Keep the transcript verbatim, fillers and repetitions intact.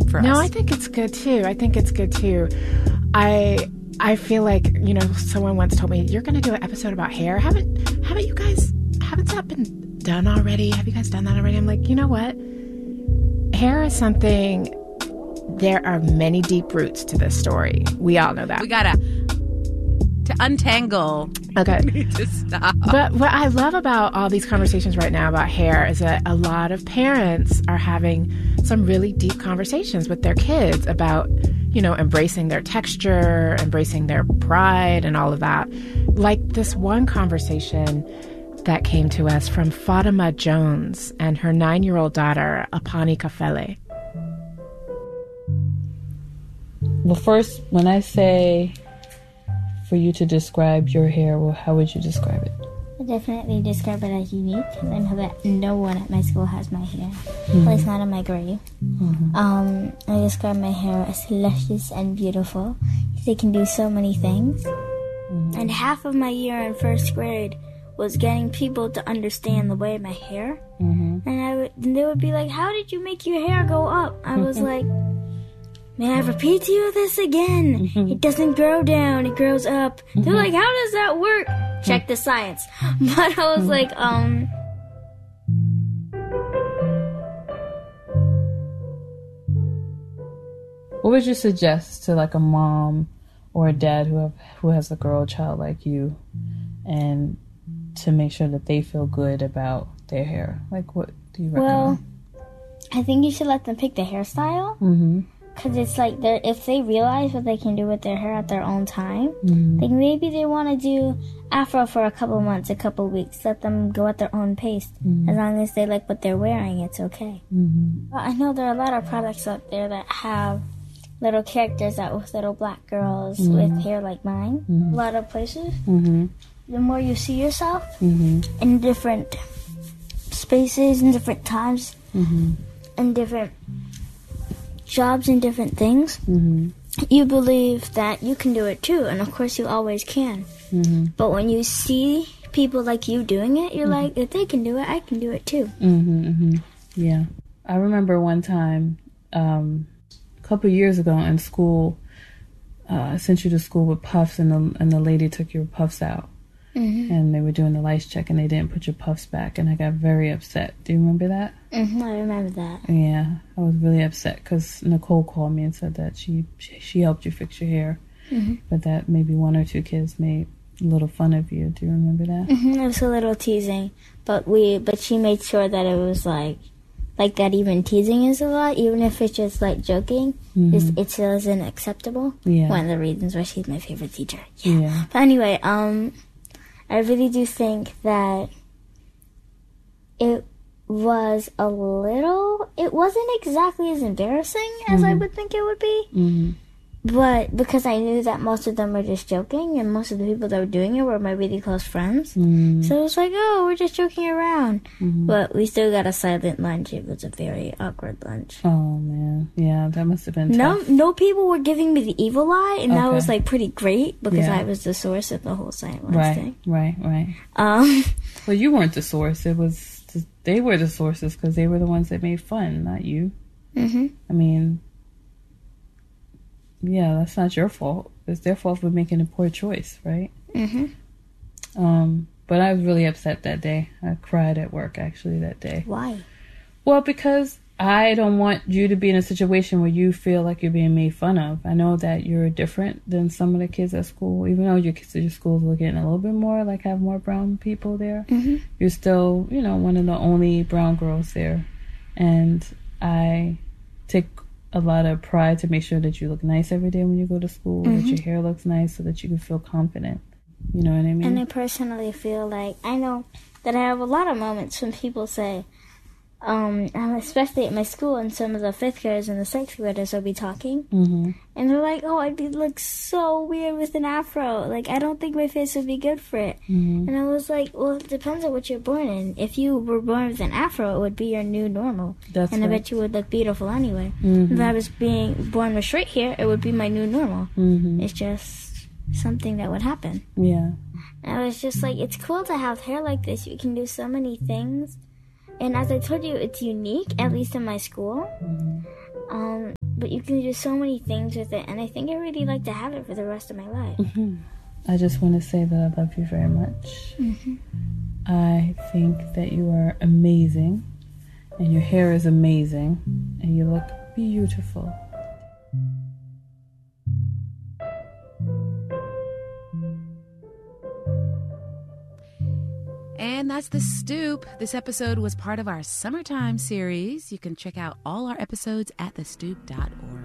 for no, us. No, I think it's good too. I think it's good too. I I feel like, you know, someone once told me, you're going to do an episode about hair. Haven't haven't you guys, haven't that been done already? Have you guys done that already? I'm like, you know what? Hair is something, there are many deep roots to this story. We all know that. We got to to untangle. Okay. We need to stop. But what I love about all these conversations right now about hair is that a lot of parents are having some really deep conversations with their kids about, you know, embracing their texture, embracing their pride and all of that. Like this one conversation that came to us from Fatima Jones and her nine-year-old daughter, Apani Kafele. Well, first, when I say for you to describe your hair, well, how would you describe it? I definitely describe it as unique because I know that no one at my school has my hair. Mm-hmm. At least not in my grade. Mm-hmm. Um, I describe my hair as luscious and beautiful because it can do so many things. Mm-hmm. And half of my year in first grade was getting people to understand the way of my hair. Mm-hmm. And I would, and they would be like, how did you make your hair go up? I was like, may I repeat to you this again? Mm-hmm. It doesn't grow down, it grows up. Mm-hmm. They're like, how does that work? Check the science. But I was like, um... what would you suggest to like a mom or a dad who have, who has a girl child like you, and to make sure that they feel good about their hair? Like, what do you recommend? Well, I think you should let them pick the hairstyle. Mm-hmm. Because it's like, if they realize what they can do with their hair at their own time, mm-hmm. like maybe they want to do afro for a couple months, a couple weeks. Let them go at their own pace. Mm-hmm. As long as they like what they're wearing, it's okay. Mm-hmm. Well, I know there are a lot of products out there that have little characters out with little black girls mm-hmm. with hair like mine. Mm-hmm. A lot of places. Mm-hmm. The more you see yourself mm-hmm. in different spaces, in different times, mm-hmm. in different jobs and different things, mm-hmm. you believe that you can do it too, and of course you always can. Mm-hmm. But when you see people like you doing it, you're mm-hmm. like, if they can do it, I can do it too. Mm-hmm, mm-hmm. Yeah. I remember one time, um, a couple of years ago in school, uh, I sent you to school with puffs, and the, and the lady took your puffs out. Mm-hmm. And they were doing the lice check, and they didn't put your puffs back, and I got very upset. Do you remember that? Mm-hmm, I remember that. Yeah, I was really upset because Nicole called me and said that she she helped you fix your hair, mm-hmm. but that maybe one or two kids made a little fun of you. Do you remember that? Mm-hmm, it was a little teasing, but we but she made sure that it was like like that. Even teasing is a lot, even if it's just like joking. Mm-hmm. It's, it still isn't acceptable. Yeah. One of the reasons why she's my favorite teacher. Yeah. yeah. But anyway, um. I really do think that it was a little, it wasn't exactly as embarrassing as mm-hmm. I would think it would be. Mm-hmm. But because I knew that most of them were just joking, and most of the people that were doing it were my really close friends. Mm-hmm. So it was like, oh, we're just joking around. Mm-hmm. But we still got a silent lunch. It was a very awkward lunch. Oh, man. Yeah, that must have been no, tough. No people were giving me the evil eye, and okay. that was like pretty great because yeah. I was the source of the whole silent lunch right, thing. Right, right, Um, well, you weren't the source. It was, just, they were the sources because they were the ones that made fun, not you. Mm-hmm. I mean... yeah, that's not your fault. It's their fault for making a poor choice, right? Mm-hmm. Um, but I was really upset that day. I cried at work, actually, that day. Why? Well, because I don't want you to be in a situation where you feel like you're being made fun of. I know that you're different than some of the kids at school. Even though your kids at your schools are getting a little bit more, like have more brown people there, mm-hmm. you're still, you know, one of the only brown girls there. And I take a lot of pride to make sure that you look nice every day when you go to school, mm-hmm. that your hair looks nice so that you can feel confident. You know what I mean? And I personally feel like, I know that I have a lot of moments when people say, um, especially at my school, and some of the fifth graders and the sixth graders will be talking, mm-hmm. and they're like, oh, I'd look so weird with an afro. Like, I don't think my face would be good for it. Mm-hmm. And I was like, well, it depends on what you're born in. If you were born with an afro, it would be your new normal. That's and right. I bet you would look beautiful anyway. Mm-hmm. If I was being born with straight hair, it would be my new normal. Mm-hmm. It's just something that would happen. Yeah. And I was just like, it's cool to have hair like this. You can do so many things. And as I told you, it's unique, at least in my school. Mm-hmm. Um, but you can do so many things with it, and I think I really like to have it for the rest of my life. Mm-hmm. I just want to say that I love you very much. Mm-hmm. I think that you are amazing, and your hair is amazing, and you look beautiful. And that's The Stoop. This episode was part of our Summertime series. You can check out all our episodes at the stoop dot org.